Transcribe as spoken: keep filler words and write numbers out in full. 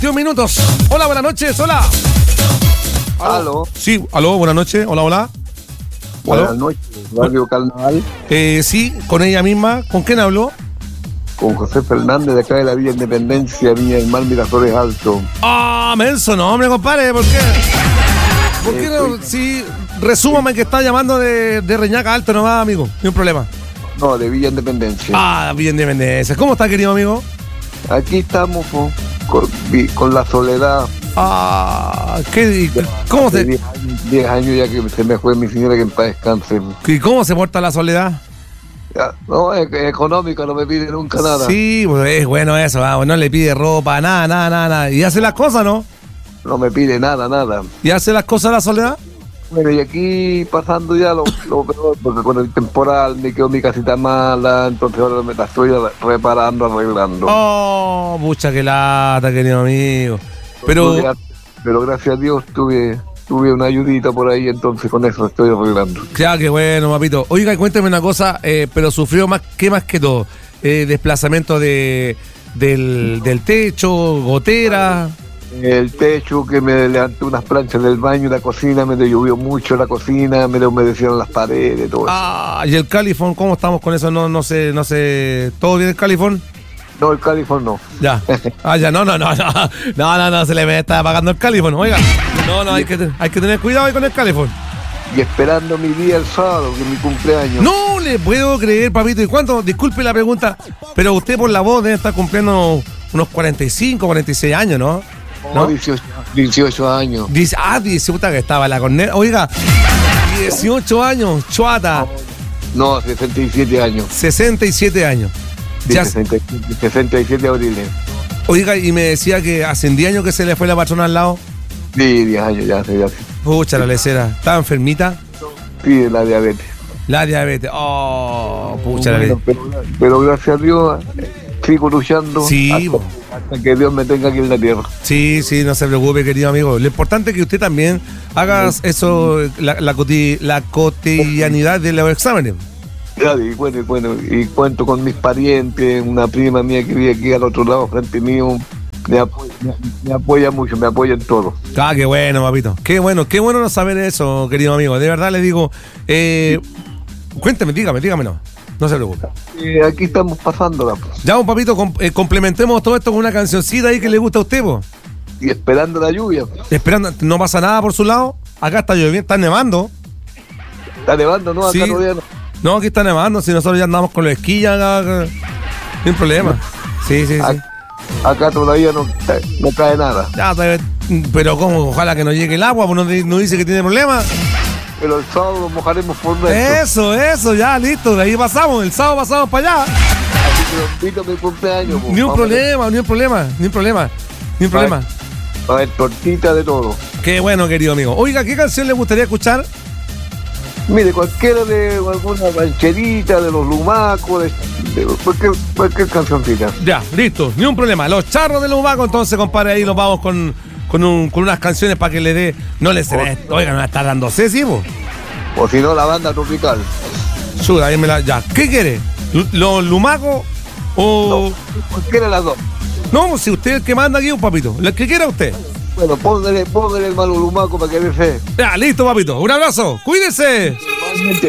veintiún minutos. Hola, buenas noches, hola. Aló. ¿Aló? Sí, aló, buenas noches, hola, hola. Buenas ¿Aló? noches, Radio Carnaval. Eh, sí, con ella misma. ¿Con quién habló? Con José Fernández, de acá de la Villa Independencia, Viña del Mar, Miraflores Alto. Ah, menso, no, hombre, compadre, ¿por qué? ¿Por qué no? Sí, resúmame que está llamando de, de Reñaca Alto nomás, amigo, ni un problema. No, de Villa Independencia. Ah, bien, Independencia. ¿Cómo está, querido amigo? Aquí estamos con, con, con la soledad. Ah, ¿qué? ¿Cómo Hace se, diez años, diez años ya que se me fue mi señora, que en paz descanse. ¿y cómo se porta la soledad? Ya, no, es, es económica, no me pide nunca nada. Sí, pues es bueno eso, vamos, no le pide ropa, nada, nada, nada, nada. ¿Y hace las cosas, no? No me pide nada, nada. ¿Y hace las cosas la soledad? Bueno, y aquí pasando ya lo, lo peor, porque con el temporal me quedó mi casita mala, entonces ahora me la estoy reparando, arreglando. Oh, pucha, qué lata, querido amigo. Pero, Pero, pero gracias a Dios tuve, tuve una ayudita por ahí, entonces con eso estoy arreglando. ya, qué bueno, papito. Oiga, cuénteme una cosa, eh, pero sufrió más que más que todo. Eh, desplazamiento de, del, del techo, gotera. El techo, que me levanté unas planchas del baño, la cocina, me llovió mucho la cocina, me humedecieron las paredes, todo eso. Ah, y el Califón, ¿cómo estamos con eso? No, no sé, no sé. ¿Todo bien el Califón? No, el Califón no. Ya. Ah, ya, no, no, no, no. No, no, no, se le está apagando el Califón, oiga. No, no, hay que, hay que tener cuidado ahí con el Califón. Y esperando mi día el sábado, que es mi cumpleaños. No le puedo creer, papito. ¿Y cuánto? Disculpe la pregunta, pero usted por la voz debe estar cumpliendo unos cuarenta y cinco, cuarenta y seis años, ¿no? No, dieciocho, dieciocho años. Dice, ah, dieciocho, que estaba la corneta. Oiga, dieciocho años, chuata. No, sesenta y siete años. sesenta y siete años. Sí, Ya, sesenta y siete, sesenta y siete abriles. oiga, y me decía que hace diez años que se le fue la patrona al lado. Sí, diez años ya, ya. Pucha, la lecera. ¿Estaba enfermita? Sí, la diabetes. La diabetes. Oh, pucha, la Bueno, diabetes. pero, pero gracias a Dios sigo luchando. Sí, hasta, bo. hasta que Dios me tenga aquí en la tierra. Sí, sí, no se preocupe, querido amigo. Lo importante es que usted también haga eso, la, la, coti- la cotidianidad de los exámenes. Ya, y bueno, y bueno, y cuento con mis parientes, una prima mía que vive aquí al otro lado, frente mío, me apoya, me, me apoya mucho, me apoya en todo. Ah, qué bueno, papito. Qué bueno, qué bueno no saber eso, querido amigo. De verdad le digo, eh, cuénteme, dígame, dígame no. No se preocupe. Eh, aquí estamos pasándola, pues, Ya, un papito, com- eh, complementemos todo esto con una cancioncita ahí que le gusta a usted, po. y esperando la lluvia. Pues. Esperando, no pasa nada por su lado. Acá está lloviendo, está nevando. Está nevando, ¿no? Acá Sí. todavía no. No, aquí está nevando, si nosotros ya andamos con los esquillas acá, acá. Sin problema. Sí, sí, sí. Acá, acá todavía no, no cae nada. Ya, todavía- pero cómo, ojalá que no llegue el agua, pues no, di- no dice que tiene problemas. Pero el sábado nos mojaremos por dentro. Eso, eso, ya, listo, de ahí pasamos, el sábado pasamos para allá. Así que invito a mi cumpleaños. pues, Ni un vamos problema, ni un problema, ni un problema, ni un Vale. problema. A ver, tortita de todo. Qué bueno, querido amigo. Oiga, ¿qué canción le gustaría escuchar? Mire, cualquiera de alguna rancherita, de los lumacos, de, de cualquier, cualquier cancioncita. Ya, listo, ni un problema. Los charros de Lubaco, entonces, compadre, ahí nos vamos con, con, un- con unas canciones para que le dé. No le se ve. Oiga, no va a estar dando Ceci, po. O si no, la banda tropical. Chuda, ahí me la. Ya, ¿qué quiere? Lu- ¿Los lumacos o.? Cualquiera de las dos. No, si usted es el que manda aquí, un papito. Lo que quiera usted. Bueno, póngale, póngale el malo lumaco para que dé fe. Ya, listo, papito. Un abrazo. Cuídese. Igualmente.